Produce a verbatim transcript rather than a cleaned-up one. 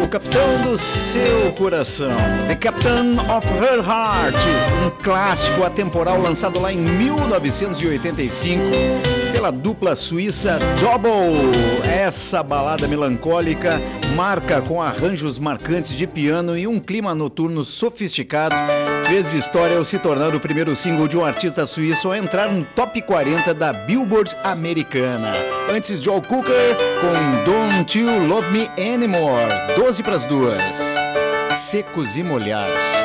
capitão do seu coração, The Captain of Her Heart, um clássico atemporal lançado lá em mil novecentos e oitenta e cinco pela dupla suíça Double. Essa balada melancólica marca com arranjos marcantes de piano e um clima noturno sofisticado, fez história ao se tornar o primeiro single de um artista suíço a entrar no top quarenta da Billboard americana. Antes, Joe Cocker com Don't You Love Me Anymore, doze para as duas. Secos e molhados.